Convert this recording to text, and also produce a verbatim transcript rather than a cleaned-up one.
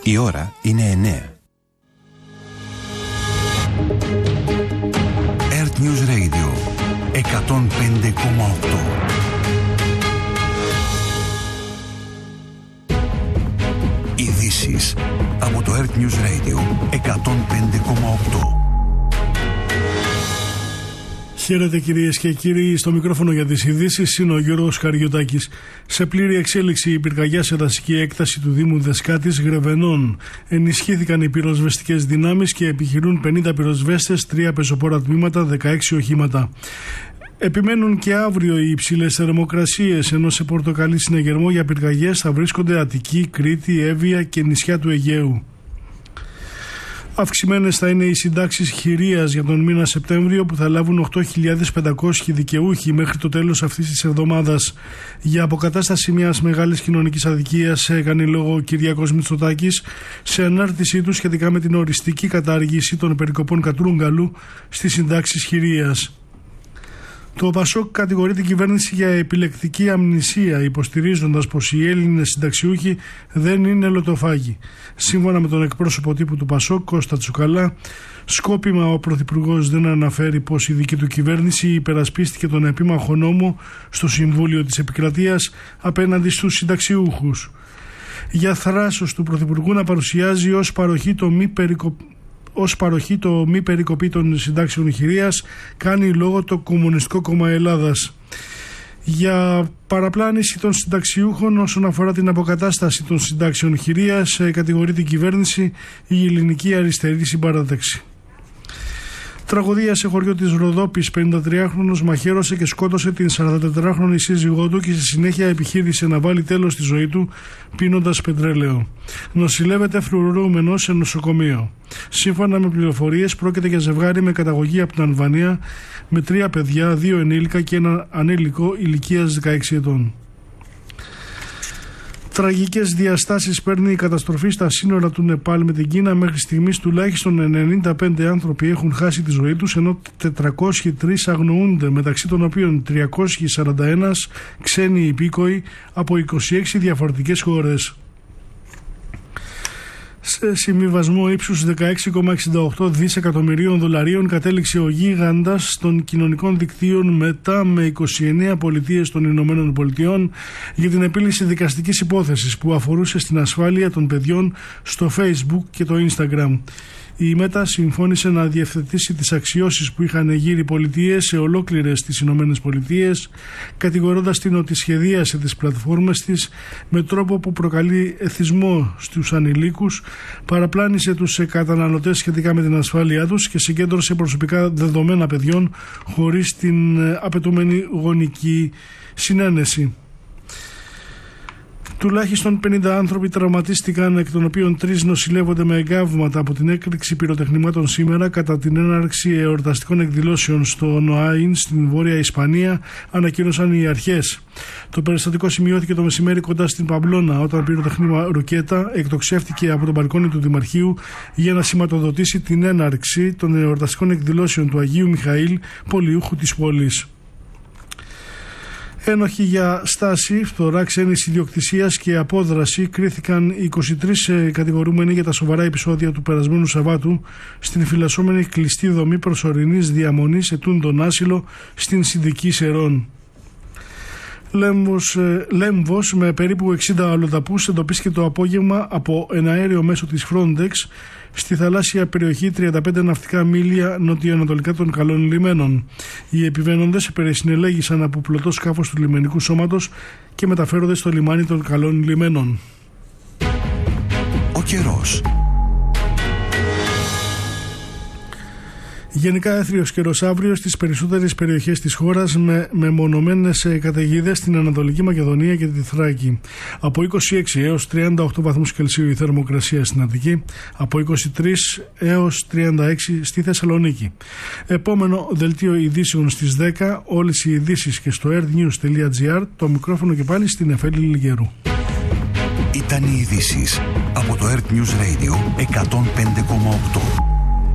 Η ώρα είναι εννέα. Earth News Radio εκατόν πέντε κόμμα οκτώ. Ειδήσεις από το Earth News Radio εκατόν πέντε κόμμα οκτώ. Χαίρετε κυρίες και κύριοι, στο μικρόφωνο για τις ειδήσεις είναι ο Γιώργος Καριωτάκης. Σε πλήρη εξέλιξη η πυρκαγιά σε δασική έκταση του Δήμου Δεσκάτης Γρεβενών. Ενισχύθηκαν οι πυροσβεστικές δυνάμεις και επιχειρούν πενήντα πυροσβέστες, τρία πεζοπόρα τμήματα, δεκαέξι οχήματα. Επιμένουν και αύριο οι υψηλές θερμοκρασίες, ενώ σε πορτοκαλί συνεγερμό για πυρκαγιές θα βρίσκονται Αττική, Κρήτη, Εύβοια και νησιά του Αιγαίου. Αυξημένες θα είναι οι συντάξεις χειρίας για τον μήνα Σεπτέμβριο, που θα λάβουν οκτώ χιλιάδες πεντακόσιοι δικαιούχοι μέχρι το τέλος αυτής της εβδομάδας. Για αποκατάσταση μιας μεγάλης κοινωνικής αδικίας έκανε λόγο ο Κυριάκος Μητσοτάκης σε ανάρτησή του σχετικά με την οριστική κατάργηση των περικοπών κατρούγκαλου στις συντάξεις χειρίας. Το ΠΑΣΟΚ κατηγορεί την κυβέρνηση για επιλεκτική αμνησία, υποστηρίζοντας πως οι Έλληνες συνταξιούχοι δεν είναι λοτοφάγοι. Σύμφωνα με τον εκπρόσωπο τύπου του ΠΑΣΟΚ, Κώστα Τσουκαλά, σκόπιμα ο Πρωθυπουργός δεν αναφέρει πως η δική του κυβέρνηση υπερασπίστηκε τον επίμαχο νόμο στο Συμβούλιο της Επικρατείας απέναντι στους συνταξιούχους. Για θράσος του Πρωθυπουργού να παρουσιάζει ως παροχή το μη περικοπή. Ως παροχή το μη περικοπή των συντάξεων χειρίας κάνει λόγο το Κομμουνιστικό Κόμμα Ελλάδας. Για παραπλάνηση των συνταξιούχων όσον αφορά την αποκατάσταση των συντάξεων χειρίας κατηγορεί την κυβέρνηση η Ελληνική Αριστερή Συμπαράταξη. Τραγωδία σε χωριό της Ροδόπης, πενηντατριάχρονος μαχαίρωσε και σκότωσε την σαραντατετράχρονη σύζυγό του και στη συνέχεια επιχείρησε να βάλει τέλος στη ζωή του πίνοντας πετρέλαιο. Νοσηλεύεται φρουρούμενος σε νοσοκομείο. Σύμφωνα με πληροφορίες, πρόκειται για ζευγάρι με καταγωγή από την Αλβανία με τρία παιδιά, δύο ενήλικα και ένα ανήλικο ηλικίας δεκαέξι ετών. Τραγικές διαστάσεις παίρνει η καταστροφή στα σύνορα του Νεπάλ με την Κίνα. Μέχρι στιγμής τουλάχιστον ενενήντα πέντε άνθρωποι έχουν χάσει τη ζωή τους, ενώ τετρακόσιοι τρεις αγνοούνται, μεταξύ των οποίων τριακόσιοι σαράντα ένα ξένοι υπήκοοι από είκοσι έξι διαφορετικές χώρες. Σε συμβιβασμό ύψους δεκαέξι κόμμα εξήντα οκτώ δισεκατομμυρίων δολαρίων κατέληξε ο γίγαντας των κοινωνικών δικτύων μετά με είκοσι εννέα πολιτείες των Ηνωμένων Πολιτειών για την επίλυση δικαστικής υπόθεσης που αφορούσε στην ασφάλεια των παιδιών στο Facebook και το Instagram. Η Μέτα συμφώνησε να διευθετήσει τις αξιώσεις που είχαν γύρει οι πολιτείες σε ολόκληρες τις Ηνωμένες Πολιτείες, κατηγορώντας την ότι σχεδίασε τις πλατφόρμες της με τρόπο που προκαλεί εθισμό στους ανηλίκους, παραπλάνησε τους καταναλωτές σχετικά με την ασφάλειά τους και συγκέντρωσε προσωπικά δεδομένα παιδιών χωρίς την απαιτούμενη γονική συνένεση. Τουλάχιστον πενήντα άνθρωποι τραυματίστηκαν, εκ των οποίων τρεις νοσηλεύονται με εγκάβματα από την έκρηξη πυροτεχνημάτων σήμερα κατά την έναρξη εορταστικών εκδηλώσεων στο Νοάιν στην Βόρεια Ισπανία, ανακοίνωσαν οι αρχές. Το περιστατικό σημειώθηκε το μεσημέρι κοντά στην Παμπλώνα, όταν πυροτεχνήμα ρουκέτα εκτοξεύτηκε από τον μπαλκόνι του Δημαρχείου για να σηματοδοτήσει την έναρξη των εορταστικών εκδηλώσεων του Αγίου Μιχαήλ, πολιούχου της πόλης. Ένοχοι για στάση, φθορά ξένης ιδιοκτησίας και απόδραση κρίθηκαν είκοσι τρεις κατηγορούμενοι για τα σοβαρά επεισόδια του περασμένου Σαββάτου στην φυλασσόμενη κλειστή δομή προσωρινής διαμονής ετούντων άσυλο στην Συνδική Σερών. Λέμβος, Λέμβος με περίπου εξήντα αλλοδαπούς εντοπίστηκε το απόγευμα από ένα αέριο μέσο της Frontex στη θαλάσσια περιοχή τριάντα πέντε ναυτικά μίλια νοτιοανατολικά των Καλών Λιμένων. Οι επιβαίνοντες περισυνελέγησαν από πλωτό σκάφος του λιμενικού σώματος και μεταφέρονται στο λιμάνι των Καλών Λιμένων. Ο καιρός. Γενικά έθριος καιρός αύριο στις περισσότερες περιοχές της χώρας με μεμονωμένες καταιγίδες στην Ανατολική Μακεδονία και τη Θράκη. Από είκοσι έξι έως τριάντα οκτώ βαθμούς Κελσίου η θερμοκρασία στην Αττική, από είκοσι τρεις έως τριάντα έξι στη Θεσσαλονίκη. Επόμενο δελτίο ειδήσεων στις δέκα, όλες οι ειδήσεις και στο earthnews τελεία gr, το μικρόφωνο και πάλι στην Εφέλη Λιγερού. Ήταν οι ειδήσεις από το Earth News Radio εκατόν πέντε κόμμα οκτώ.